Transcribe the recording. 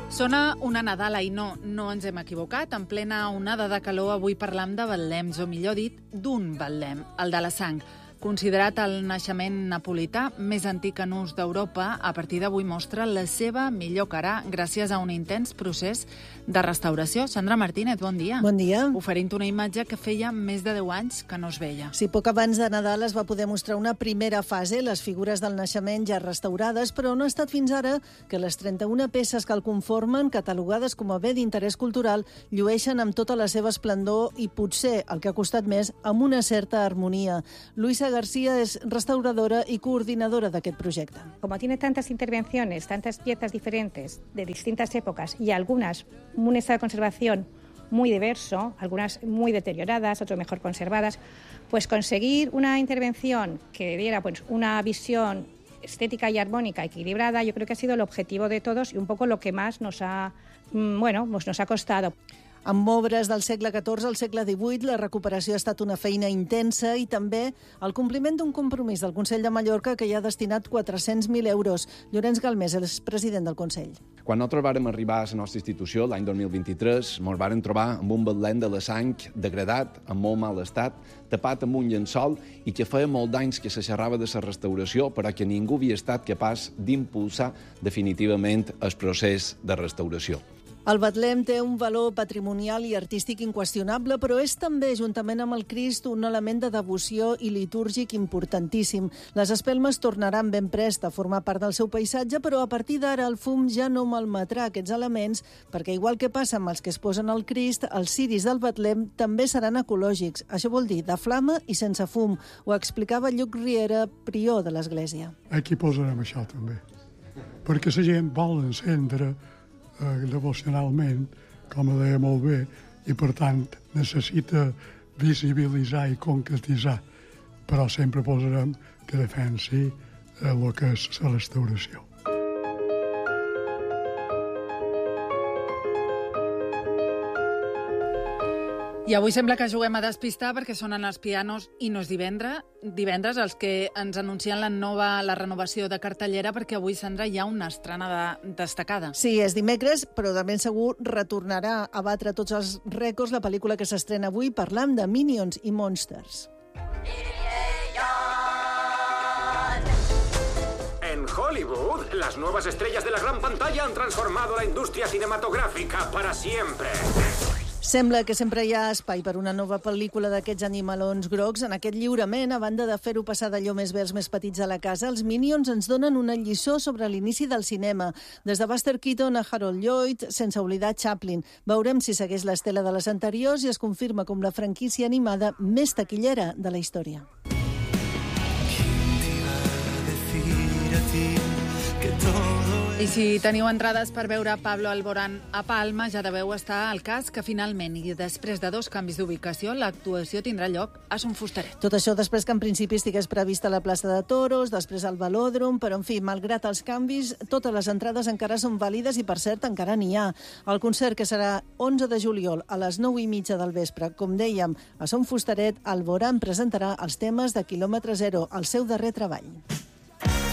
Sona una Nadala i no ens hem equivocat. En plena onada de calor, avui parlam de betlems, o millor dit, d'un betlem, el de la Sang. Considerat el naixement napolità més antic en ús d'Europa, a partir d'avui mostra la seva millor cara gràcies a un intens procés de restauració. Sandra Martínez, bon dia. Bon dia. Oferint una imatge que feia més de 10 anys que no es veia. Sí, poc abans de Nadal es va poder mostrar una primera fase, les figures del naixement ja restaurades, però no ha estat fins ara que les 31 peces que el conformen, catalogades com a bé d'interès cultural, llueixen amb tota la seva esplendor i potser, el que ha costat més, amb una certa harmonia. Luisa García es restauradora y coordinadora de aquest projecte. Como tiene tantas intervenciones, tantas piezas diferentes de distintas épocas y algunas en un estado de conservación muy diverso, algunas muy deterioradas, otras mejor conservadas, pues conseguir una intervención que diera pues una visión estética y armónica equilibrada, yo creo que ha sido el objetivo de todos y un poco lo que más nos ha costado. Amb obres del segle XIV al segle XVIII, la recuperació ha estat una feina intensa i també el compliment d'un compromís del Consell de Mallorca que hi ha destinat 400.000 euros. Llorenç Galmés és president del Consell. Quan nosaltres vàrem arribar a la nostra institució, l'any 2023, ens vàrem trobar amb un betlem de la Sang degradat, en molt mal estat, tapat amb un llençol i que feia molt d'anys que se xerrava de la restauració, però que ningú havia estat capaç d'impulsar definitivament el procés de restauració. El betlem té un valor patrimonial i artístic inqüestionable, però és també, juntament amb el Crist, un element de devoció i litúrgic importantíssim. Les espelmes tornaran ben prest a formar part del seu paisatge, però a partir d'ara el fum ja no malmetrà aquests elements, perquè igual que passa amb els que es posen al Crist, els ciris del betlem també seran ecològics. Això vol dir de flama i sense fum. Ho explicava Lluc Riera, prior de l'Església. Aquí posarem això també, perquè la gent vol encendre devocionalment, com deia molt bé, i per tant necessita visibilitzar i concretitzar, però sempre posarem que defensi el que és la restauració. I avui sembla que juguem a despistar perquè sonen els pianos i no és divendres els que ens anuncien la renovació de cartellera, perquè avui, Sandra, hi ha una estrena destacada. Sí, és dimecres, però de ben segur retornarà a batre tots els rècords la pel·lícula que s'estrena avui. Parlam de Minions i Monsters. En Hollywood, las nuevas estrellas de la gran pantalla han transformado la industria cinematográfica para siempre. Sembla que sempre hi ha espai per una nova pel·lícula d'aquests animalons grocs. En aquest lliurament, a banda de fer-ho passar d'allò més bé als més petits a la casa, els Minions ens donen una lliçó sobre l'inici del cinema. Des de Buster Keaton a Harold Lloyd, sense oblidar Chaplin. Veurem si segueix l'estela de les anteriors i es confirma com la franquícia animada més taquillera de la història. I si teniu entrades per veure Pablo Alborán a Palma, ja deveu estar al cas que finalment, i després de 2 canvis d'ubicació, l'actuació tindrà lloc a Son Fustaret. Tot això després que en principi estigués prevista a la plaça de Toros, després al Velòdrom, però en fi, malgrat els canvis, totes les entrades encara són vàlides i, per cert, encara n'hi ha. El concert, que serà 11 de juliol a les 9:30 del vespre, com dèiem, a Son Fustaret, Alborán presentarà els temes de Quilòmetre Zero, el seu darrer treball.